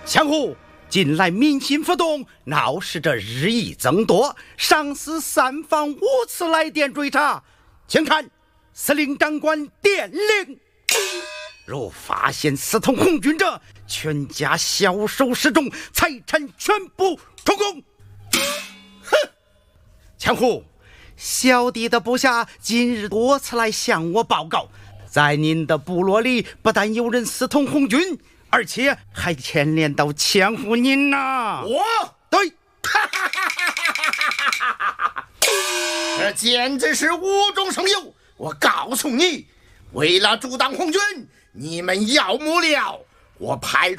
相互近来民心浮动，闹事者日益增多，上司三番五次来电追查，请看司令长官电令：如发现私通红军者，全家枭首示众，财产全部充公。哼！强虎，小弟的部下今日多次来向我报告，在您的部落里不但有人私通红军，而且还牵连到强虎您呐。 我对， 这简直是无中生有！我告诉你，为了阻挡红军，你们要幕僚，我派